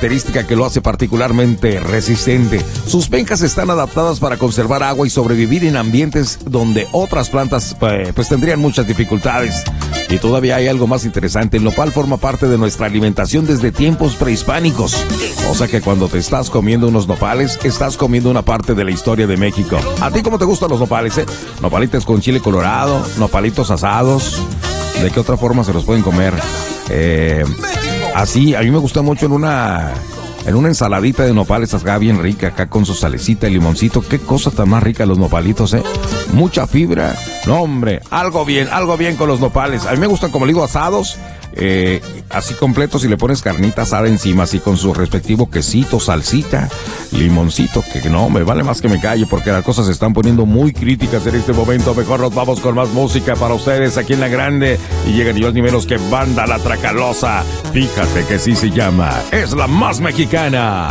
característica que lo hace particularmente resistente. Sus pencas están adaptadas para conservar agua y sobrevivir en ambientes donde otras plantas pues tendrían muchas dificultades. Y todavía hay algo más interesante. El nopal forma parte de nuestra alimentación desde tiempos prehispánicos. O sea que cuando te estás comiendo unos nopales, estás comiendo una parte de la historia de México. ¿A ti cómo te gustan los nopales, Nopalitos con chile colorado, nopalitos asados. ¿De qué otra forma se los pueden comer? Así, a mí me gusta mucho en una ensaladita de nopales acá bien rica, acá con su salecita y limoncito. Qué cosa tan más rica los nopalitos, mucha fibra. No, hombre, algo bien con los nopales. A mí me gustan, como le digo, asados, así completos, y le pones carnita asada encima, así con su respectivo quesito, salsita, limoncito, que no, me vale más que me calle, porque las cosas se están poniendo muy críticas en este momento. Mejor nos vamos con más música para ustedes aquí en La Grande, y llegan ni más ni menos que Banda La Tracalosa. Fíjate que sí se llama, es la más mexicana.